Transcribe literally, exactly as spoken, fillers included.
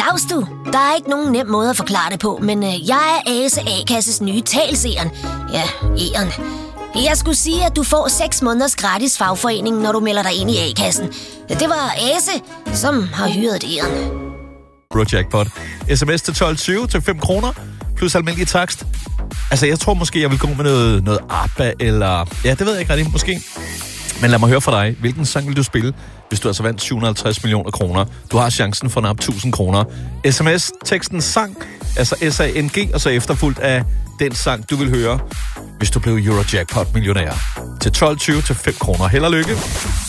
Dags du. Der er ikke nogen nem måde at forklare det på, men øh, jeg er Ase A-kasses nye talseren. Ja, E'eren. Jeg skulle sige, at du får seks måneders gratis fagforening, når du melder dig ind i A-kassen. Det var Ase, som har hyret et E'eren. Eurojackpot. Sms til tolv tyve til fem kroner, plus almindelig takst. Altså, jeg tror måske, jeg vil gå med noget, noget ABBA, eller... Ja, det ved jeg ikke rigtig, måske. Men lad mig høre fra dig. Hvilken sang vil du spille, hvis du altså vandt syv hundrede og halvtreds millioner kroner? Du har chancen for at nappe tusind kroner. Sms, teksten sang, altså S A N G, og så efterfulgt af den sang, du vil høre, hvis du blev Eurojackpot-millionær. Til tolv tyve til fem kroner. Held og lykke.